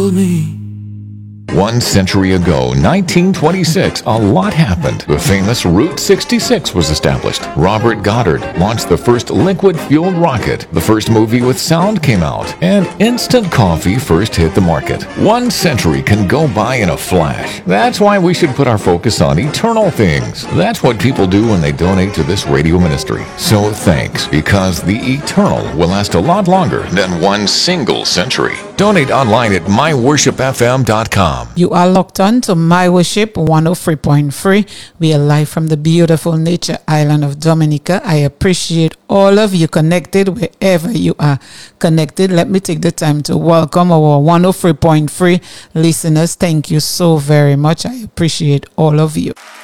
told me. 1 century ago, 1926, a lot happened. The famous Route 66 was established. Robert Goddard launched the first liquid-fueled rocket. The first movie with sound came out. And instant coffee first hit the market. 1 century can go by in a flash. That's why we should put our focus on eternal things. That's what people do when they donate to this radio ministry. So thanks, because the eternal will last a lot longer than 1 single century. Donate online at myworshipfm.com. You are locked on to My Worship 103.3. We are live from the beautiful nature island of Dominica. I appreciate all of you connected wherever you are connected. Let me take the time to welcome our 103.3 listeners. Thank you so very much. I appreciate all of you.